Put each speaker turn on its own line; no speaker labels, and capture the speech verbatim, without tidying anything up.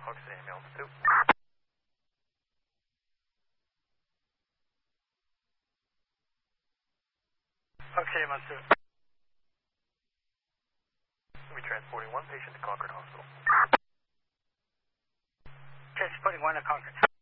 Fox ambulance two.
Fox ambulance two.
We're transporting one patient to Concord Hospital.
Transporting one to Concord.